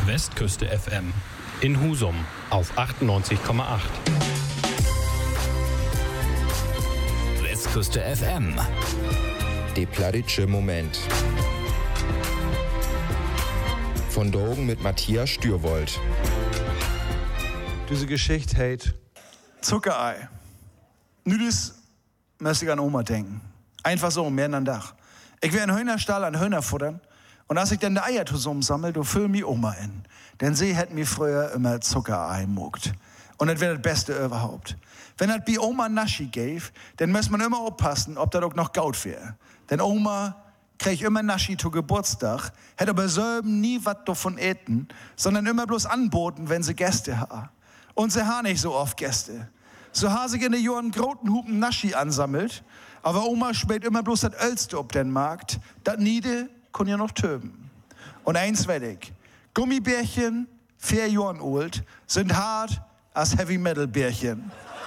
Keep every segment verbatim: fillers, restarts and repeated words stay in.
Westküste F M in Husum auf achtundneunzig Komma acht. Westküste F M. Der plattitsche Moment. Von Drogen mit Matthias Stürwold. Diese Geschichte heißt Zuckerei. Nu das müsste ich an Oma denken. Einfach so, mehr an Dach. Ich will einen Hühnerstall an Hühner futtern. Und als ich dann die Eier zusammensammle, du füll mi Oma in. Denn sie hat mir früher immer Zuckerei mogt. Und das wäre das Beste überhaupt. Wenn das bei Oma Naschi gäbe, dann müsste man immer aufpassen, ob das auch noch Gaut wäre. Denn Oma krieg immer Naschi zu Geburtstag, hätte aber selber nie was davon eten, sondern immer bloß anboten, wenn sie Gäste ha. Und sie ha nicht so oft Gäste. So ha sich in den Jahren groten Hupen Naschi ansammelt, aber Oma spät immer bloß das Ölste ob den Markt, das Niede kann ja noch töben. Und eins werd ich, Gummibärchen, vier Jahren alt, sind hart als Heavy-Metal-Bärchen.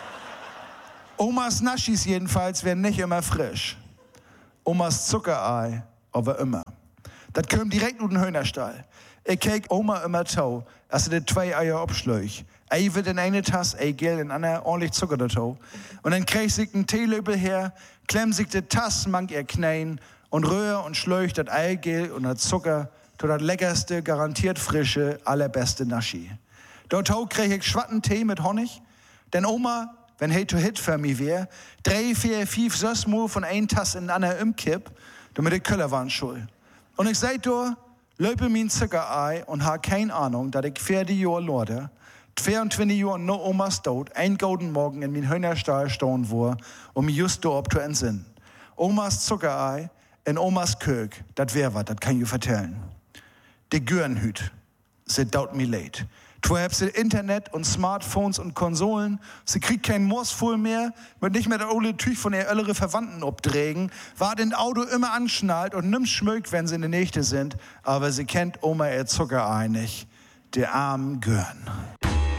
Omas Naschis jedenfalls werden nicht immer frisch. Omas Zuckerei aber immer. Das kommt direkt aus dem Hühnerstall. Ich krieg Oma immer zu, als sie die zwei Eier abschlägt. Ei wird in eine Tasse, ei gel in einer ordentlich Zucker dazu. Und dann krieg sich einen Teelöbel her, klemm sich die Tasse mang ihr Knein und rühr und schleucht das Eigelb und das Zucker zu das leckerste, garantiert frische, allerbeste Naschi. Dort krieg ich schwatten Tee mit Honig, denn Oma, wenn hey to hit für mich wär, drei, vier, fünf, sechs Mal von ein Tasse in einer umkipp, damit die Köller waren schuld. Und ich seit du, löpe min Zuckerei und ha keine Ahnung, dass ich vierzig Jahre lorde, zweiundzwanzig Jahre no Omas Tod, ein golden Morgen in min Hühnerstall stehen war, um just dort zu entsinnen. Omas Zuckerei in Omas Kök, das wär wat, das kann ich vertellen. Die Görenhüt, sie daut mi leid. Du hast Internet und Smartphones und Konsolen. Sie kriegt kein Morsfull mehr, wird nicht mehr der ole Tüch von ihr ältere Verwandten obdrägen, war den Auto immer anschnallt und nimmt schmögt, wenn sie in der Nächte sind. Aber sie kennt Oma ihr Zuckerei nicht. Der armen Gören.